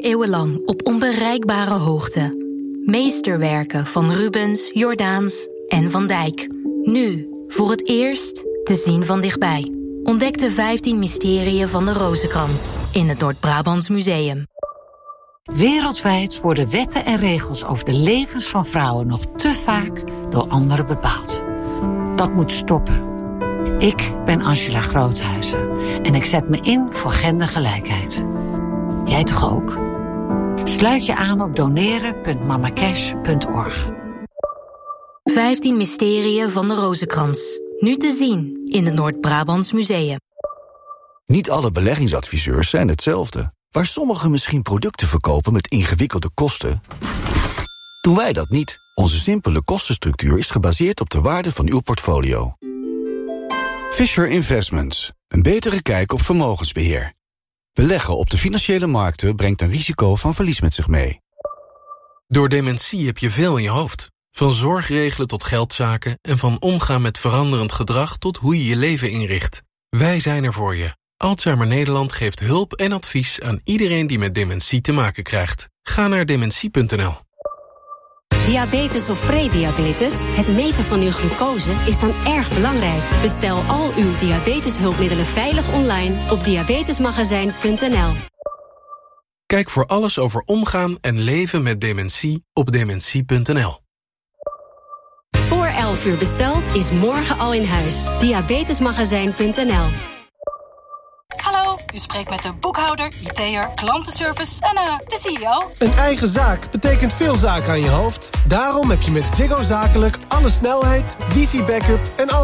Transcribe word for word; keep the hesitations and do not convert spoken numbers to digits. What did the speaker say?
eeuwen lang op onbereikbare hoogte. Meesterwerken van Rubens, Jordaens en Van Dijk. Nu, voor het eerst, te zien van dichtbij. Ontdek de vijftien mysteriën van de Rozenkrans in het Noord-Brabants Museum. Wereldwijd worden wetten en regels over de levens van vrouwen nog te vaak door anderen bepaald. Dat moet stoppen. Ik ben Angela Groothuizen en ik zet me in voor gendergelijkheid. Jij toch ook? Sluit je aan op doneren punt mamacash punt org. vijftien mysteriën van de Rozenkrans. Nu te zien in het Noord-Brabants Museum. Niet alle beleggingsadviseurs zijn hetzelfde. Waar sommigen misschien producten verkopen met ingewikkelde kosten, doen wij dat niet. Onze simpele kostenstructuur is gebaseerd op de waarde van uw portfolio. Fisher Investments. Een betere kijk op vermogensbeheer. Beleggen op de financiële markten brengt een risico van verlies met zich mee. Door dementie heb je veel in je hoofd. Van zorgregelen tot geldzaken en van omgaan met veranderend gedrag tot hoe je je leven inricht. Wij zijn er voor je. Alzheimer Nederland geeft hulp en advies aan iedereen die met dementie te maken krijgt. Ga naar dementie punt n l. Diabetes of prediabetes? Het meten van uw glucose is dan erg belangrijk. Bestel al uw diabeteshulpmiddelen veilig online op diabetesmagazijn punt n l. Kijk voor alles over omgaan en leven met dementie op dementie punt n l. Voor elf uur besteld is morgen al in huis. diabetesmagazijn punt n l. Hallo, u spreekt met de boekhouder, I T'er, klantenservice en uh, de C E O. Een eigen zaak betekent veel zaken aan je hoofd. Daarom heb je met Ziggo Zakelijk alle snelheid, wifi-backup en al